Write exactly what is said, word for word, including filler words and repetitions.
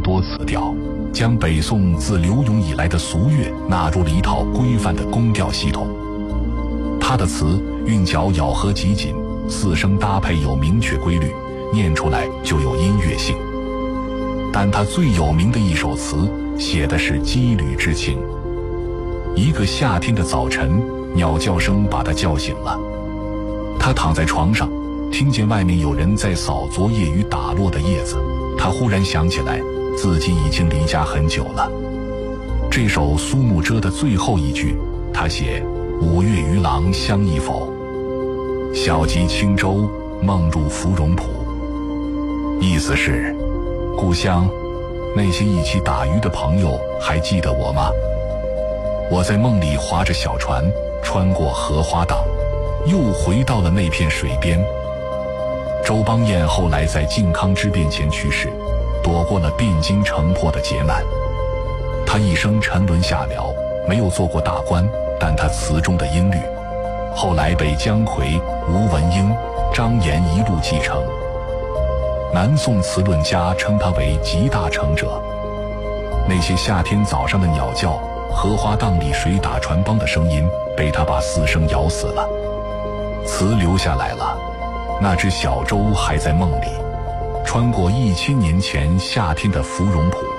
多词调，将北宋自刘永以来的俗乐纳入了一套规范的宫调系统。他的词韵脚咬合极紧，四声搭配有明确规律，念出来就有音乐性。但他最有名的一首词写的是羁旅之情。一个夏天的早晨，鸟叫声把他叫醒了。他躺在床上，听见外面有人在扫昨夜雨打落的叶子。他忽然想起来，自己已经离家很久了。这首苏幕遮的最后一句，他写五月渔郎相忆否，小楫轻舟，梦入芙蓉浦。意思是，故乡那些一起打鱼的朋友还记得我吗？我在梦里划着小船，穿过荷花荡，又回到了那片水边。周邦彦后来在靖康之变前去世，躲过了汴京城破的劫难。他一生沉沦下僚，没有做过大官，但他词中的音律后来被姜夔、吴文英、张炎一路继承。南宋词论家称他为集大成者。那些夏天早上的鸟叫，荷花荡里水打船帮的声音，被他把四声咬死了。词留下来了，那只小舟还在梦里，穿过一千年前夏天的芙蓉浦。